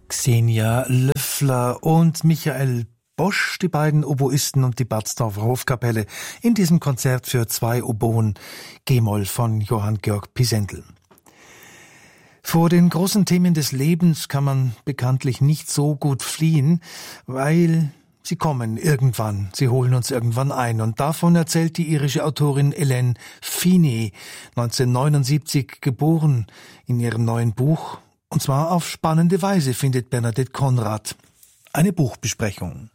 Xenia Löffler und Michael Bosch, die beiden Oboisten und die Batzdorfer Hofkapelle in diesem Konzert für 2 Oboen G-Moll von Johann Georg Pisendel. Vor den großen Themen des Lebens kann man bekanntlich nicht so gut fliehen, weil sie kommen irgendwann, sie holen uns irgendwann ein. Und davon erzählt die irische Autorin Elaine Feeney, 1979 geboren, in ihrem neuen Buch. Und zwar auf spannende Weise, findet Bernadette Conrad. Eine Buchbesprechung.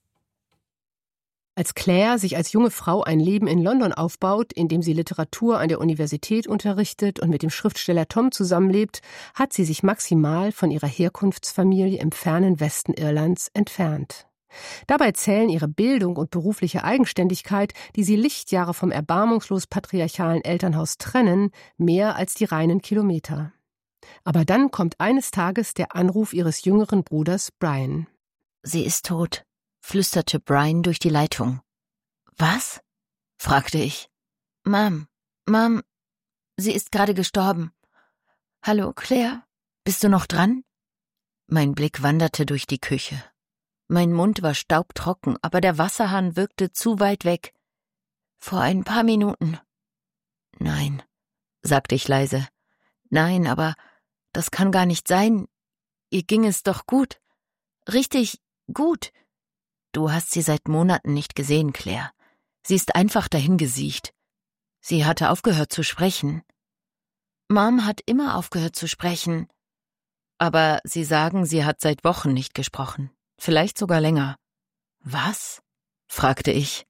Als Claire sich als junge Frau ein Leben in London aufbaut, in dem sie Literatur an der Universität unterrichtet und mit dem Schriftsteller Tom zusammenlebt, hat sie sich maximal von ihrer Herkunftsfamilie im fernen Westen Irlands entfernt. Dabei zählen ihre Bildung und berufliche Eigenständigkeit, die sie Lichtjahre vom erbarmungslos patriarchalen Elternhaus trennen, mehr als die reinen Kilometer. Aber dann kommt eines Tages der Anruf ihres jüngeren Bruders Brian. »Sie ist tot«, flüsterte Brian durch die Leitung. »Was?« fragte ich. »Mom, sie ist gerade gestorben. Hallo, Claire, bist du noch dran?« Mein Blick wanderte durch die Küche. Mein Mund war staubtrocken, aber der Wasserhahn wirkte zu weit weg. »Vor ein paar Minuten.« »Nein«, sagte ich leise. »Nein, aber das kann gar nicht sein. Ihr ging es doch gut. Richtig gut. Du hast sie seit Monaten nicht gesehen, Claire. Sie ist einfach dahingesiecht. Sie hatte aufgehört zu sprechen.« »Mom hat immer aufgehört zu sprechen.« »Aber Sie sagen, sie hat seit Wochen nicht gesprochen. Vielleicht sogar länger.« »Was?« fragte ich.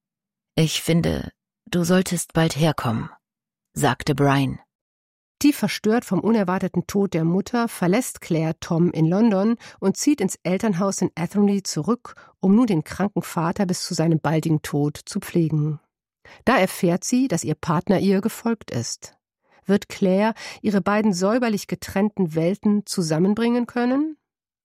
»Ich finde, du solltest bald herkommen«, sagte Brian. Tief verstört vom unerwarteten Tod der Mutter verlässt Claire Tom in London und zieht ins Elternhaus in Athenry zurück, um nun den kranken Vater bis zu seinem baldigen Tod zu pflegen. Da erfährt sie, dass ihr Partner ihr gefolgt ist. Wird Claire ihre beiden säuberlich getrennten Welten zusammenbringen können?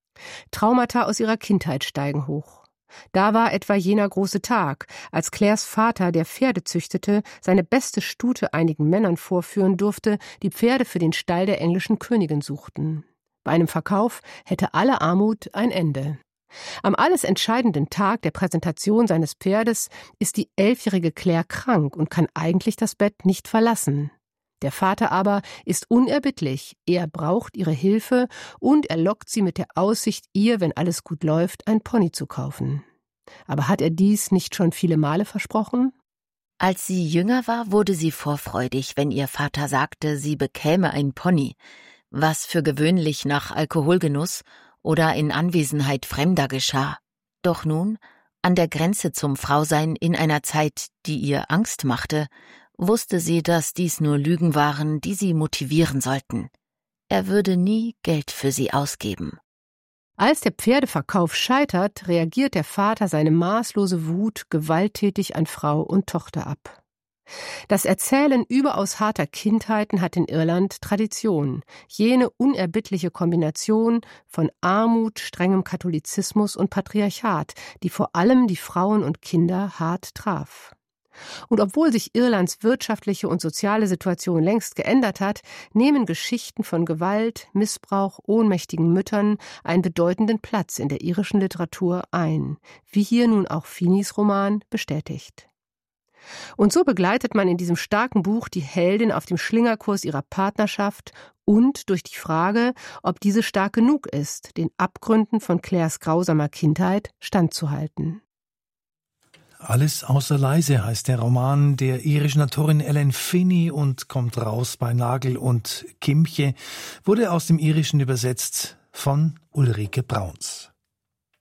Traumata aus ihrer Kindheit steigen hoch. Da war etwa jener große Tag, als Claires Vater, der Pferde züchtete, seine beste Stute einigen Männern vorführen durfte, die Pferde für den Stall der englischen Königin suchten. Bei einem Verkauf hätte alle Armut ein Ende. Am alles entscheidenden Tag der Präsentation seines Pferdes ist die 11-jährige Claire krank und kann eigentlich das Bett nicht verlassen. Der Vater aber ist unerbittlich, er braucht ihre Hilfe und er lockt sie mit der Aussicht, ihr, wenn alles gut läuft, ein Pony zu kaufen. Aber hat er dies nicht schon viele Male versprochen? Als sie jünger war, wurde sie vorfreudig, wenn ihr Vater sagte, sie bekäme ein Pony, was für gewöhnlich nach Alkoholgenuss oder in Anwesenheit Fremder geschah. Doch nun, an der Grenze zum Frausein in einer Zeit, die ihr Angst machte, wusste sie, dass dies nur Lügen waren, die sie motivieren sollten. Er würde nie Geld für sie ausgeben. Als der Pferdeverkauf scheitert, reagiert der Vater seine maßlose Wut gewalttätig an Frau und Tochter ab. Das Erzählen überaus harter Kindheiten hat in Irland Tradition, jene unerbittliche Kombination von Armut, strengem Katholizismus und Patriarchat, die vor allem die Frauen und Kinder hart traf. Und obwohl sich Irlands wirtschaftliche und soziale Situation längst geändert hat, nehmen Geschichten von Gewalt, Missbrauch, ohnmächtigen Müttern einen bedeutenden Platz in der irischen Literatur ein, wie hier nun auch Feeneys Roman bestätigt. Und so begleitet man in diesem starken Buch die Heldin auf dem Schlingerkurs ihrer Partnerschaft und durch die Frage, ob diese stark genug ist, den Abgründen von Claires grausamer Kindheit standzuhalten. Alles außer leise heißt der Roman der irischen Autorin Elaine Feeney und kommt raus bei Nagel und Kimche, wurde aus dem Irischen übersetzt von Ulrike Brauns.